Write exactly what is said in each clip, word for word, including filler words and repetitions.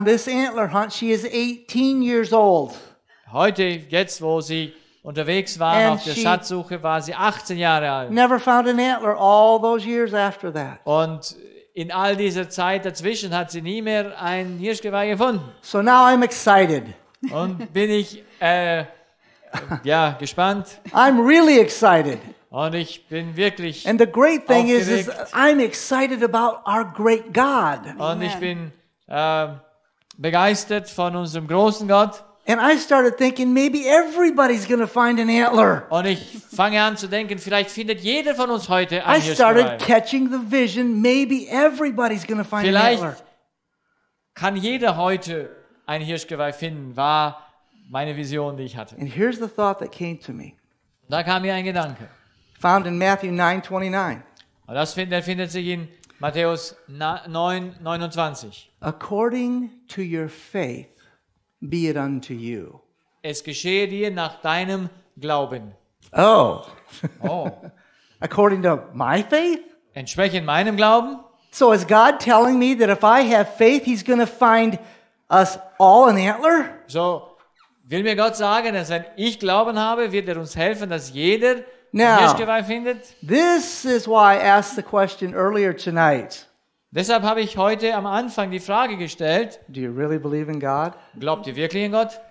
this antler hunt, she is eighteen years old. Heute, jetzt, wo sie unterwegs waren And auf der she- Schatzsuche, war sie achtzehn Jahre alt. Never found an antler all those years after that. Und in all dieser Zeit dazwischen hat sie nie mehr ein Hirschgeweih gefunden. So now I'm excited. Und bin ich äh, ja, gespannt. I'm really excited. Und ich bin wirklich And the great thing is, is aufgeregt. I'm excited about our great God. Und ich bin äh, begeistert von unserem großen Gott. And I started thinking maybe everybody's going to find an antler. Und ich fange an zu denken, vielleicht findet jeder von uns heute ein I started Hirschgeweih. catching the vision, maybe everybody's going to find an antler. Vielleicht kann jeder heute ein Hirschgeweih finden, war meine Vision, die ich hatte. And here's the thought that came to me. Da kam mir ein Gedanke. Found in Matthew nine twenty-nine. Und das findet, der findet sich in Matthäus neun neunundzwanzig. According to your faith, be it unto you. Es geschehe dir nach deinem Glauben. Oh, Oh. according to my faith? Entsprechend meinem Glauben? So is God telling me that if I have faith, He's going to find us all an antler? So will mir Gott sagen, dass wenn ich Glauben habe, wird er uns helfen, dass jeder Now. ein Hirschgeweih findet. This is why I asked the question earlier tonight. Deshalb habe ich heute am Anfang die Frage gestellt, Do you really believe in God? glaubt ihr wirklich in Gott?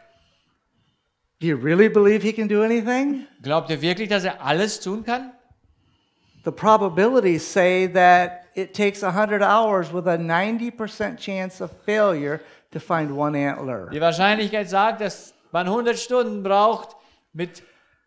Do you really believe He can do anything? Glaubt ihr wirklich, dass er alles tun kann? The probabilities say that it takes one hundred hours with a ninety percent chance of failure to find one antler. Die Wahrscheinlichkeit sagt, dass man hundert Stunden braucht, mit,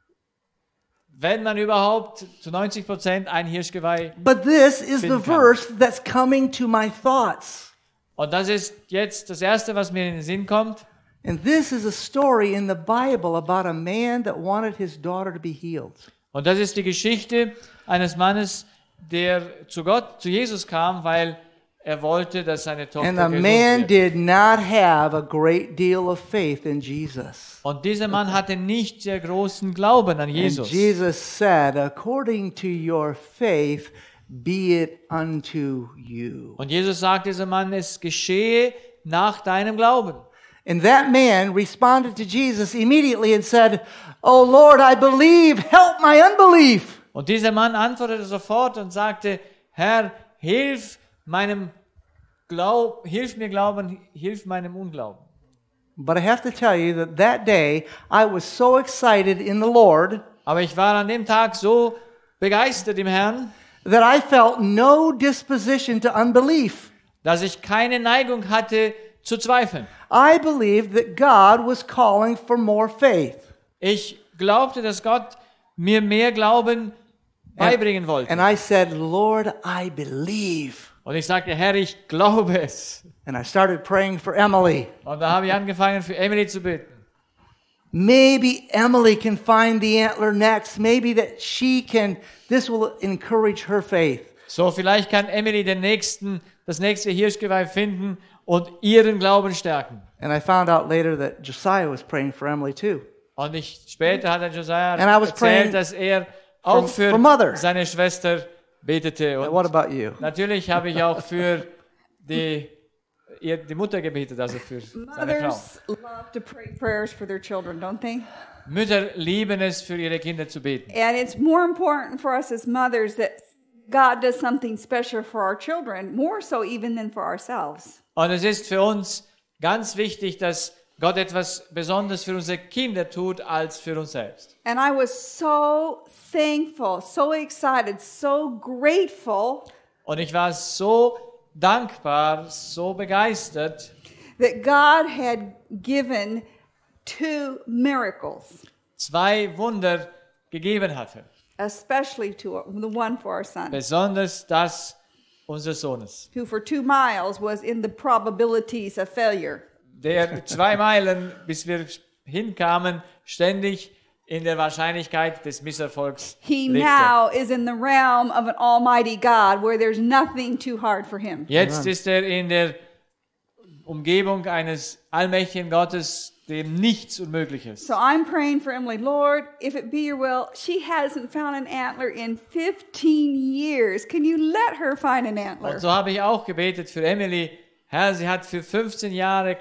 wenn man überhaupt, zu neunzig Prozent ein Hirschgeweih. But this is the Finden kann. verse that's coming to my thoughts. Und das ist jetzt das Erste, was mir in den Sinn kommt. And this is a story in the Bible about a man that wanted his daughter to be healed. Und das ist die Geschichte eines Mannes, der zu Gott, zu Jesus kam, weil er wollte, dass seine Tochter And the gesund man wird. did not have a great deal of faith in Jesus. Und dieser Mann hatte nicht sehr großen Glauben an And Jesus. Jesus said, according to your faith, be it unto you. Und Jesus sagt diesem Mann, es geschehe nach deinem Glauben. And that man responded to Jesus immediately and said, Oh Lord, I believe, help my unbelief. Und dieser Mann antwortete sofort und sagte, Herr, hilf meinem Glaub, hilf mir glauben, hilf meinem Unglauben. But I have to tell you that that day I was so excited in the Lord Aber ich war an dem Tag so begeistert im Herrn, that I felt no disposition to unbelief. dass ich keine Neigung hatte zu zweifeln. I believed that God was calling for more faith. Ich glaubte, dass Gott mir mehr Glauben beibringen wollte. And I said, Lord, I believe. Und ich sagte, Herr, ich glaube es. And I started praying for Emily. Und da habe ich angefangen, für Emily zu beten. Maybe Emily can find the antler next. Maybe that she can, this will encourage her faith. So, vielleicht kann Emily den nächsten, das nächste Hirschgeweih finden und ihren Glauben stärken. And I found out later that Josiah was praying for Emily too. Und ich, später hat er Josiah And I was praying erzählt, dass er auch for- for mother. für seine Schwester betete. And what Und about you? natürlich habe ich auch für die, ihr, die Mutter gebetet, also für seine Frau. Mothers love to pray prayers for their children, don't they? Mütter lieben es, für ihre Kinder zu beten. And it's more important for us as mothers that God does something special for our children, more so even than for ourselves. Und es ist für uns ganz wichtig, dass Gott etwas Besonderes für unsere Kinder tut, als für uns selbst. And I was so thankful, so excited, so grateful Und ich war so dankbar, so begeistert, that God had given two miracles, zwei Wunder gegeben hatte. especially to the one for our son, Besonders das unseres Sohnes, who for two miles was in the probabilities of failure. der zwei Meilen, bis wir hinkamen, ständig in der Wahrscheinlichkeit des Misserfolgs He lebte. now is in the realm of an almighty God where there's nothing too hard for him. Jetzt ist er in der Umgebung eines allmächtigen Gottes, dem nichts unmöglich ist. So I'm praying for Emily. Lord, if it be your will, she hasn't found an antler in fifteen years. Can you let her find an antler? Und so habe ich auch gebetet für Emily. Herr, sie hat für fünfzehn Jahre